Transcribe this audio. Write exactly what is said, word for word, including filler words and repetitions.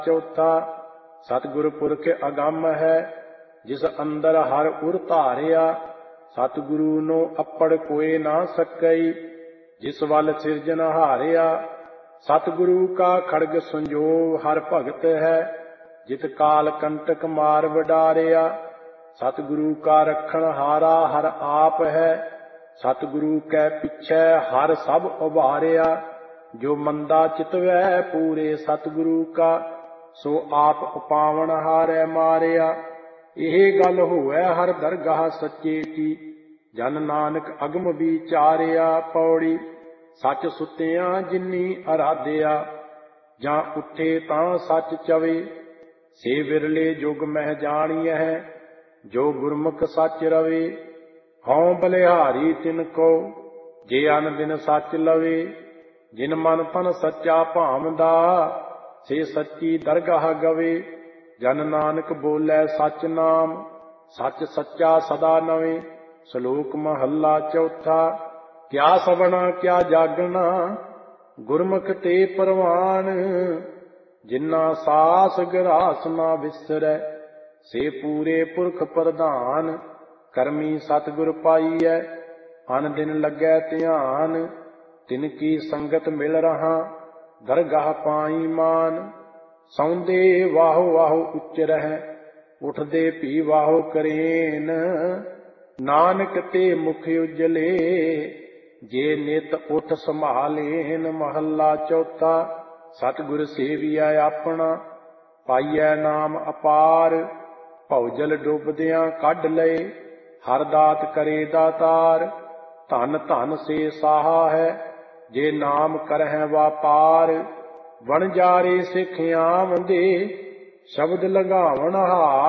चौथा सतगुर पुरख अगम है, जिस अंदर हर उर धारिया। सतगुरु नो अपड़ कोई ना सकई, जिस वल सिरजन हारिया। सतगुरु का खड़ग संजोग हर भगत है, जित काल कंटक मार वडारिया। सतगुरु का रखण हारा हर आप है, सतगुरु कै पिछै हर सब उभारिया। जो मंदा चितवै पूरे सतगुरु का, सो आप उपावण हारै मारिया। एह गल होवै हर दरगाह सच्चे की, जन नानक अगम विचारिया। पौड़ी सच सुतिया जिन्नी अराधिया, जां उठे तां सच चवे। से विरले जुग मह जानिय है, जो गुरमुख सच रवे। हौं बलिहारी तिनको, जे अन दिन सच लवे। जिन मन तन सच्चा भावदा, से सच्ची दरगाह गवे। जन नानक बोलै सच नाम, सच सच्चा सदा नवे। श्लोक महला चौथा। क्या सवना क्या जागना, गुरमुख ते परवान। जिन्ना सास गरास ना विसरै, से पूरे पुरख प्रधान। करमी सतगुर पाईऐ, अन दिन लगै ध्यान। तिनकी संगत मिल रहा, दरगाह पाई मान। सौंदे वाहो वाहो उच्चरह, उठदे भी वाहो करेन। नानक ते मुख उजले, जे नित उठ संभालेन। महला चौथा। सतगुर सेविया अपना, पाईऐ नाम अपार। भौजल डुबदियां कढ लए, हर दात करे दातार। धन धन से साहा है, जे नाम करਹਿ वापार। वणजारे सिख आमदे, शब्द लगावण हार।